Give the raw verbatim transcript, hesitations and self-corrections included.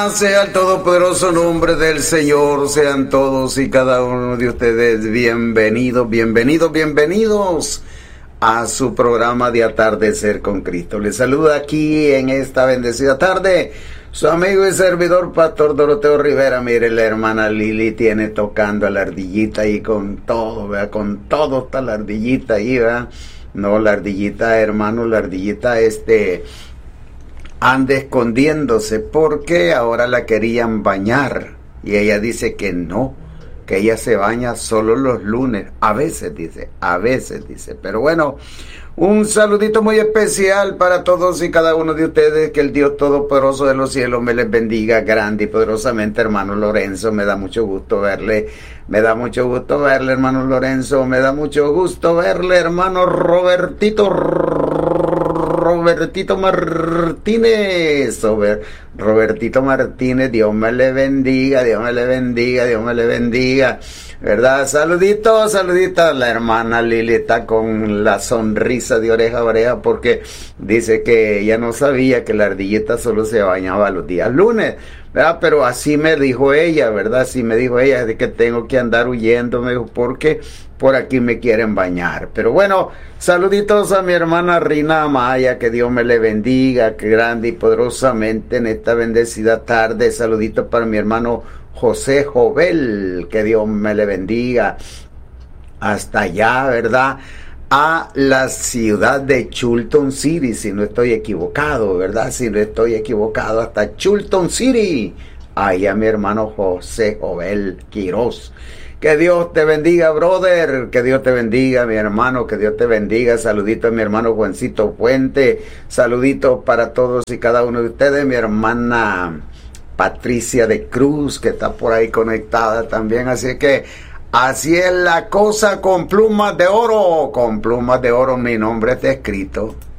Sea el todopoderoso nombre del Señor, sean todos y cada uno de ustedes bienvenidos, bienvenidos, bienvenidos a su programa de Atardecer con Cristo. Les saluda aquí en esta bendecida tarde su amigo y servidor Pastor Doroteo Rivera. Mire, la hermana Lili tiene tocando a la ardillita ahí con todo, ¿verdad? Con todo está la ardillita ahí, ¿verdad? No, la ardillita, hermano, la ardillita este... anda escondiéndose porque ahora la querían bañar y ella dice que no, que ella se baña solo los lunes, a veces dice, a veces dice, pero bueno, un saludito muy especial para todos y cada uno de ustedes, que el Dios Todopoderoso de los cielos me les bendiga grande y poderosamente, hermano Lorenzo, me da mucho gusto verle, me da mucho gusto verle, hermano Lorenzo, me da mucho gusto verle, hermano Robertito, Robertito Martínez, Robertito Martínez, Dios me le bendiga, Dios me le bendiga, Dios me le bendiga, ¿verdad? Saluditos, saluditos a la hermana Lili, está con la sonrisa de oreja a oreja porque dice que ella no sabía que la ardillita solo se bañaba los días lunes, ¿verdad? Pero así me dijo ella, ¿verdad? Así me dijo ella, de que tengo que andar huyendo, me dijo, porque por aquí me quieren bañar. Pero bueno, saluditos a mi hermana Rina Amaya, que Dios me le bendiga, que grande y poderosamente en esta bendecida tarde. Saluditos para mi hermano José Jovel, que Dios me le bendiga. Hasta allá, ¿verdad? A la ciudad de Chulton City, si no estoy equivocado, ¿verdad? Si no estoy equivocado, hasta Chulton City. Ahí a mi hermano José Jovel Quiroz. Que Dios te bendiga, brother, que Dios te bendiga, mi hermano, que Dios te bendiga. Saludito a mi hermano Juancito Puente, saluditos para todos y cada uno de ustedes, mi hermana Patricia de Cruz, que está por ahí conectada también, así que así es la cosa con plumas de oro, con plumas de oro mi nombre está escrito.